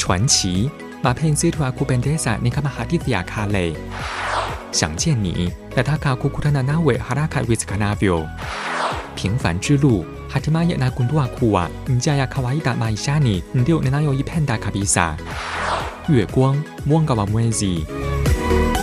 传奇mapenzi yetu yakupendeza ni kama hadithi ya kale. 想见你 nataka kukutana nawe haraka iwezekanavyo. 平凡之路 hatimaye nagundua kuwa njia ya kawaida maishani ndio ninayoipenda kabisa. 月光 mwanga wa mwezi